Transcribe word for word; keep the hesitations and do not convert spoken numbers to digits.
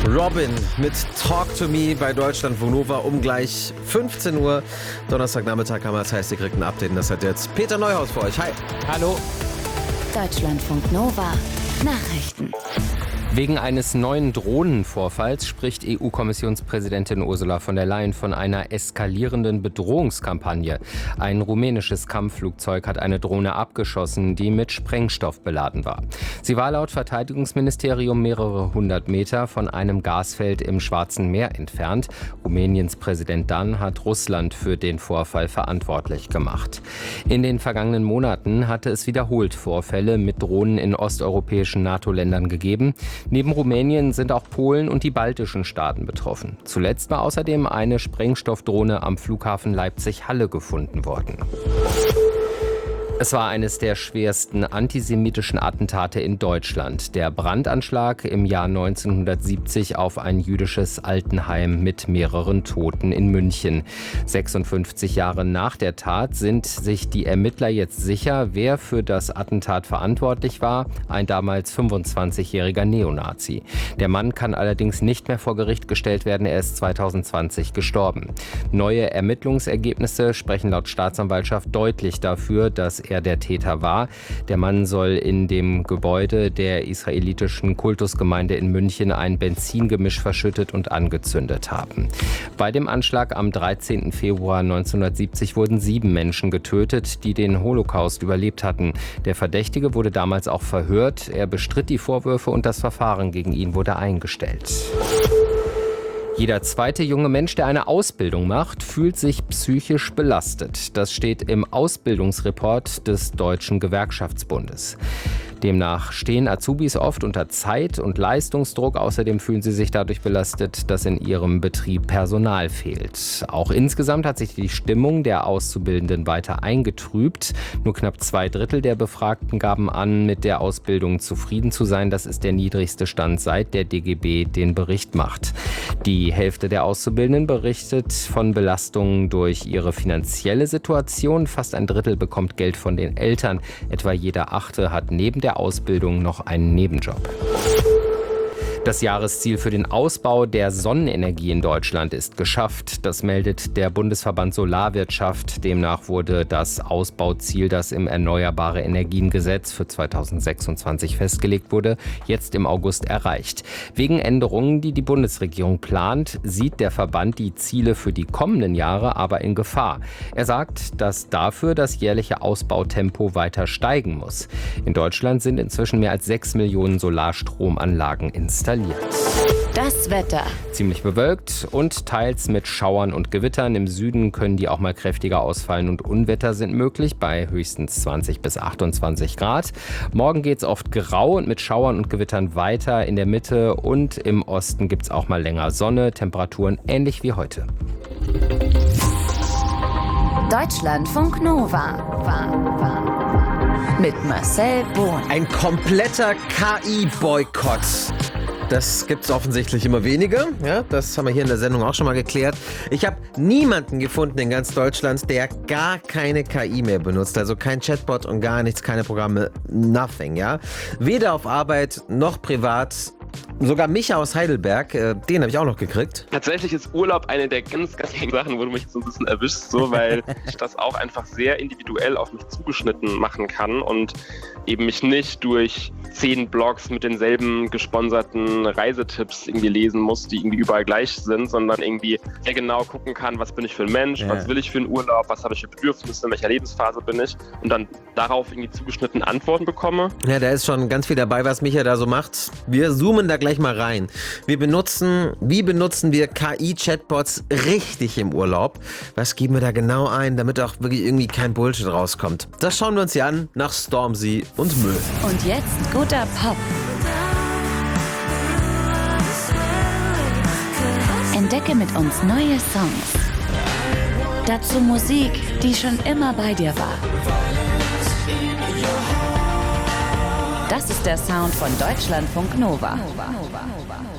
Robin mit Talk to Me bei Deutschlandfunk Nova um gleich fünfzehn Uhr. Donnerstagnachmittag haben wir, das heißt, ihr kriegt ein Update. Das hat jetzt Peter Neuhaus für euch. Hi. Hallo. Deutschlandfunk Nova Nachrichten. Wegen eines neuen Drohnenvorfalls spricht E U-Kommissionspräsidentin Ursula von der Leyen von einer eskalierenden Bedrohungskampagne. Ein rumänisches Kampfflugzeug hat eine Drohne abgeschossen, die mit Sprengstoff beladen war. Sie war laut Verteidigungsministerium mehrere hundert Meter von einem Gasfeld im Schwarzen Meer entfernt. Rumäniens Präsident Dan hat Russland für den Vorfall verantwortlich gemacht. In den vergangenen Monaten hatte es wiederholt Vorfälle mit Drohnen in osteuropäischen NATO-Ländern gegeben. Neben Rumänien sind auch Polen und die baltischen Staaten betroffen. Zuletzt war außerdem eine Sprengstoffdrohne am Flughafen Leipzig-Halle gefunden worden. Es war eines der schwersten antisemitischen Attentate in Deutschland. Der Brandanschlag im Jahr neunzehnhundertsiebzig auf ein jüdisches Altenheim mit mehreren Toten in München. sechsundfünfzig Jahre nach der Tat sind sich die Ermittler jetzt sicher, wer für das Attentat verantwortlich war. Ein damals fünfundzwanzigjähriger Neonazi. Der Mann kann allerdings nicht mehr vor Gericht gestellt werden. Er ist zweitausendzwanzig gestorben. Neue Ermittlungsergebnisse sprechen laut Staatsanwaltschaft deutlich dafür, dass er der Täter war. Der Mann soll in dem Gebäude der israelitischen Kultusgemeinde in München ein Benzingemisch verschüttet und angezündet haben. Bei dem Anschlag am dreizehnten Februar neunzehnhundertsiebzig wurden sieben Menschen getötet, die den Holocaust überlebt hatten. Der Verdächtige wurde damals auch verhört. Er bestritt die Vorwürfe und das Verfahren gegen ihn wurde eingestellt. Jeder zweite junge Mensch, der eine Ausbildung macht, fühlt sich psychisch belastet. Das steht im Ausbildungsreport des Deutschen Gewerkschaftsbundes. Demnach stehen Azubis oft unter Zeit- und Leistungsdruck. Außerdem fühlen sie sich dadurch belastet, dass in ihrem Betrieb Personal fehlt. Auch insgesamt hat sich die Stimmung der Auszubildenden weiter eingetrübt. Nur knapp zwei Drittel der Befragten gaben an, mit der Ausbildung zufrieden zu sein. Das ist der niedrigste Stand, seit der D G B den Bericht macht. Die Hälfte der Auszubildenden berichtet von Belastungen durch ihre finanzielle Situation. Fast ein Drittel bekommt Geld von den Eltern. Etwa jeder Achte hat neben der Ausbildung noch einen Nebenjob. Das Jahresziel für den Ausbau der Sonnenenergie in Deutschland ist geschafft. Das meldet der Bundesverband Solarwirtschaft. Demnach wurde das Ausbauziel, das im Erneuerbare Energien-Gesetz für zweitausendsechsundzwanzig festgelegt wurde, jetzt im August erreicht. Wegen Änderungen, die die Bundesregierung plant, sieht der Verband die Ziele für die kommenden Jahre aber in Gefahr. Er sagt, dass dafür das jährliche Ausbautempo weiter steigen muss. In Deutschland sind inzwischen mehr als sechs Millionen Solarstromanlagen installiert. Das Wetter. Ziemlich bewölkt und teils mit Schauern und Gewittern. Im Süden können die auch mal kräftiger ausfallen und Unwetter sind möglich bei höchstens zwanzig bis achtundzwanzig Grad. Morgen geht es oft grau und mit Schauern und Gewittern weiter. In der Mitte und im Osten gibt es auch mal länger Sonne. Temperaturen ähnlich wie heute. Deutschlandfunk Nova. War, war. Mit Marcel Bohn. Ein kompletter K I-Boykott. Das gibt es offensichtlich immer weniger. Ja, das haben wir hier in der Sendung auch schon mal geklärt. Ich habe niemanden gefunden in ganz Deutschland, der gar keine K I mehr benutzt. Also kein Chatbot und gar nichts, keine Programme, nothing. Ja? Weder auf Arbeit noch privat. Sogar Micha aus Heidelberg, äh, den habe ich auch noch gekriegt. Tatsächlich ist Urlaub eine der ganz, ganz vielen Sachen, wo du mich so ein bisschen erwischst, so, weil ich das auch einfach sehr individuell auf mich zugeschnitten machen kann und eben mich nicht durch zehn Blogs mit denselben gesponserten Reisetipps irgendwie lesen muss, die irgendwie überall gleich sind, sondern irgendwie sehr genau gucken kann, was bin ich für ein Mensch, ja. Was will ich für einen Urlaub, was habe ich für Bedürfnisse, in welcher Lebensphase bin ich und dann darauf irgendwie zugeschnitten Antworten bekomme. Ja, da ist schon ganz viel dabei, was Micha da so macht. Wir zoomen da gleich mal rein. Wir benutzen, wie benutzen wir K I-Chatbots richtig im Urlaub? Was geben wir da genau ein, damit auch wirklich irgendwie kein Bullshit rauskommt? Das schauen wir uns hier an nach Stormzy und Müll. Und jetzt guter Pop. Entdecke mit uns neue Songs. Dazu Musik, die schon immer bei dir war. Das ist der Sound von Deutschlandfunk Nova. Nova, Nova, Nova.